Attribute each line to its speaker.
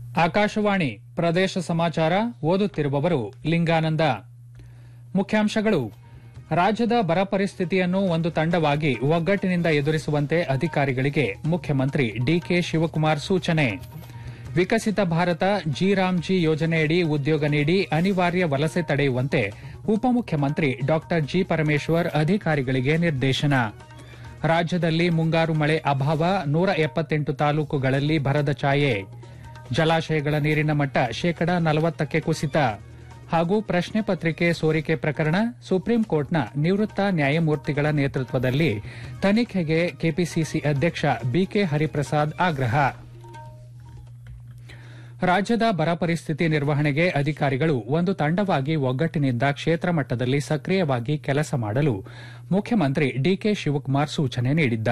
Speaker 1: ಆಕಾಶವಾಣಿ ಪ್ರದೇಶ ಸಮಾಚಾರ ಓದುತ್ತಿರುವವರು ಲಿಂಗಾನಂದ. ಮುಖ್ಯಾಂಶಗಳು: ರಾಜ್ಯದ ಬರ ಪರಿಸ್ಥಿತಿಯನ್ನು ಒಂದು ತಂಡವಾಗಿ ಒಗ್ಗಟ್ಟಿನಿಂದ ಎದುರಿಸುವಂತೆ ಅಧಿಕಾರಿಗಳಿಗೆ ಮುಖ್ಯಮಂತ್ರಿ ಡಿಕೆ ಶಿವಕುಮಾರ್ ಸೂಚನೆ. ವಿಕಸಿತ ಭಾರತ ಜಿ ಯೋಜನೆಯಡಿ ಉದ್ಯೋಗ ನೀಡಿ ಅನಿವಾರ್ಯ ವಲಸೆ ತಡೆಯುವಂತೆ ಉಪಮುಖ್ಯಮಂತ್ರಿ ಡಾ ಜಿ ಪರಮೇಶ್ವರ್ ಅಧಿಕಾರಿಗಳಿಗೆ ನಿರ್ದೇಶನ. ರಾಜ್ಯದಲ್ಲಿ ಮುಂಗಾರು ಮಳೆ ಅಭಾವ, 178 ತಾಲೂಕುಗಳಲ್ಲಿ ಬರದ ಛಾಯೆ. ಜಲಾಶಯಗಳ ನೀರಿನ ಮಟ್ಟ ಶೇಕಡಾ 40ಕ್ಕೆ ಕುಸಿತ. ಹಾಗೂ ಪ್ರಶ್ನೆ ಪತ್ರಿಕೆ ಸೋರಿಕೆ ಪ್ರಕರಣ ಸುಪ್ರೀಂ ಕೋರ್ಟ್ನ ನಿವೃತ್ತ ನ್ಯಾಯಮೂರ್ತಿಗಳ ನೇತೃತ್ವದಲ್ಲಿ ತನಿಖೆಗೆ ಕೆಪಿಸಿಸಿ ಅಧ್ಯಕ್ಷ ಬಿಕೆ ಹರಿಪ್ರಸಾದ್ ಆಗ್ರಹ. ರಾಜ್ಯದ ಬರ ಪರಿಸ್ಥಿತಿ ನಿರ್ವಹಣೆಗೆ ಅಧಿಕಾರಿಗಳು ಒಂದು ತಂಡವಾಗಿ ಒಗ್ಗಟ್ಟಿನಿಂದ ಕ್ಷೇತ್ರ ಮಟ್ಟದಲ್ಲಿ ಸಕ್ರಿಯವಾಗಿ ಕೆಲಸ ಮಾಡಲು ಮುಖ್ಯಮಂತ್ರಿ ಡಿಕೆ ಶಿವಕುಮಾರ್ ಸೂಚನೆ ನೀಡಿದ್ದಾರೆ.